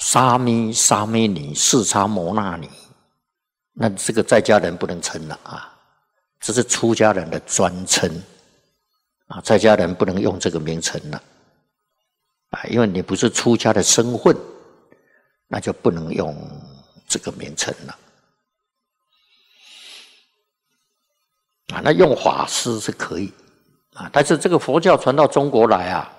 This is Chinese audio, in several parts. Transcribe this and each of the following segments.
沙弥、沙弥尼、四叉摩那尼，那这个在家人不能称了啊，这是出家人的专称啊，在家人不能用这个名称了啊，因为你不是出家的身份，那就不能用这个名称了啊。那用法师是可以啊，但是这个佛教传到中国来啊，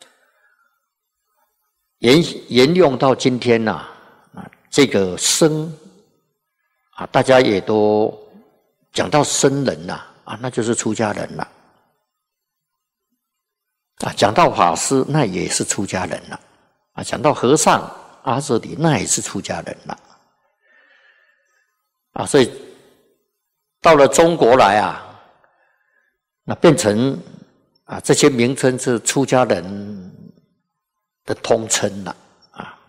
沿用到今天呐这个僧啊，大家也都讲到僧人呐啊，那就是出家人了啊，讲到法师那也是出家人了啊，讲到和尚阿舍里那也是出家人了啊，所以到了中国来啊，那变成啊这些名称是出家人的通称了啊。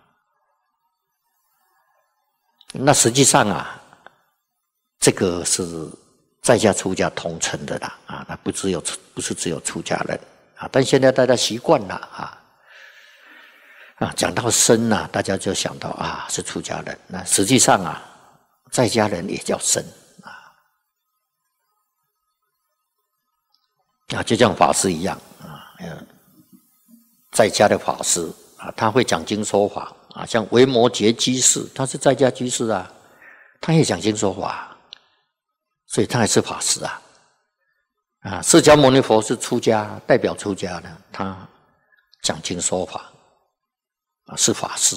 那实际上啊，这个是在家出家通称的啦啊，那不是只有出家人啊，但现在大家习惯了啊，讲到僧啊，大家就想到啊是出家人，那实际上啊，在家人也叫僧啊，就像法师一样啊，在家的法师啊，他会讲经说法啊，像维摩诘居士，他是在家居士啊，他也讲经说法，所以他还是法师啊。啊，释迦牟尼佛是出家，代表出家的，他讲经说法啊，是法师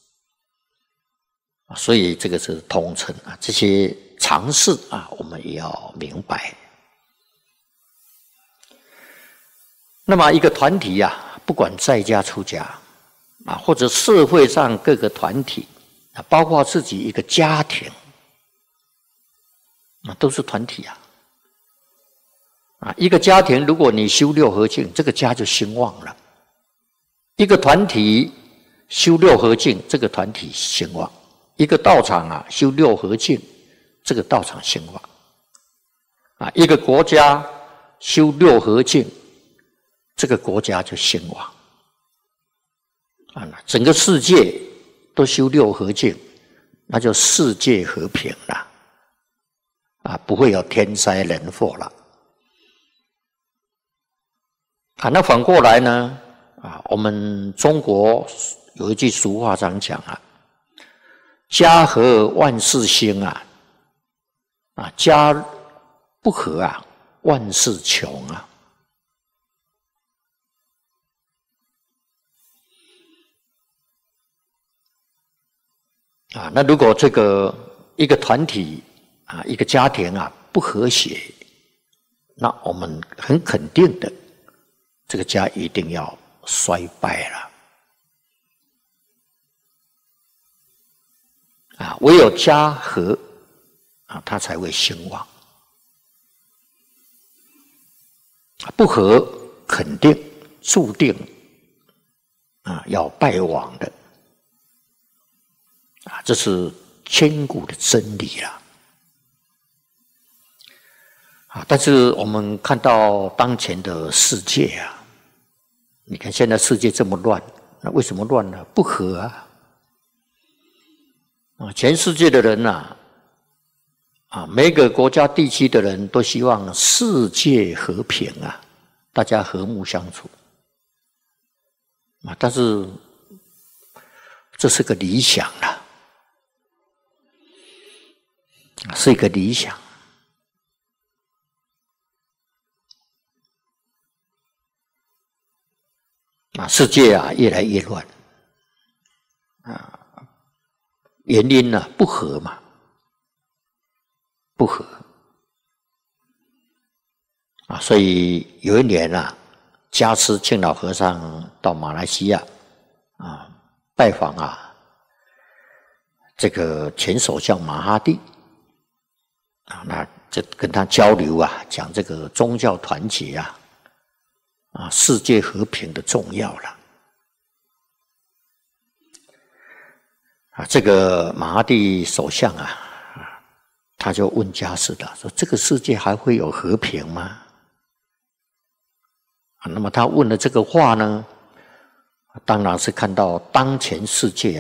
啊，所以这个是通称啊，这些常识啊，我们也要明白。那么一个团体啊，不管在家出家啊，或者社会上各个团体啊，包括自己一个家庭啊，都是团体啊。啊，一个家庭如果你修六合敬，这个家就兴旺了；一个团体修六合敬，这个团体兴旺；一个道场啊修六合敬，这个道场兴旺。啊，一个国家修六合敬，这个国家就兴旺啊！整个世界都修六合敬，那就世界和平了啊，不会有天灾人祸了啊。那反过来呢？啊，我们中国有一句俗话常讲啊：“家和万事兴啊，啊家不和啊，万事穷啊。”啊，那如果这个一个团体啊，一个家庭啊不和谐，那我们很肯定的，这个家一定要衰败了。啊，唯有家和啊，它才会兴旺。不和肯定注定啊要败亡的。啊，这是千古的真理啦！啊，但是我们看到当前的世界啊，你看现在世界这么乱，那为什么乱呢？不和啊！啊，全世界的人呐，啊，每个国家地区的人都希望世界和平啊，大家和睦相处啊，但是这是个理想啦。是一个理想啊，世界啊越来越乱啊，原因呢不和嘛，不和啊，所以有一年啊，加持庆老和尚到马来西亚啊拜访啊这个前首相马哈蒂。啊，那就跟他交流啊，讲这个宗教团结啊，啊，世界和平的重要了。啊，这个马哈蒂首相啊，他就问加士达说：“这个世界还会有和平吗？”啊，那么他问的这个话呢，当然是看到当前世界